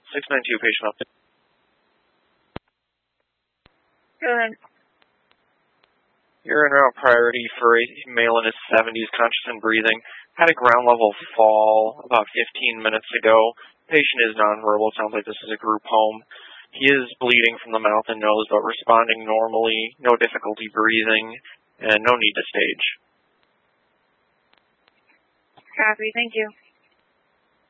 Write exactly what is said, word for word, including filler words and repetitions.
six nine two, patient update. Go ahead. You're en route priority for a male in his seventies, conscious and breathing. Had a ground level fall about fifteen minutes ago. Patient is nonverbal. Sounds like this is a group home. He is bleeding from the mouth and nose, but responding normally. No difficulty breathing, and no need to stage. Copy. Thank you.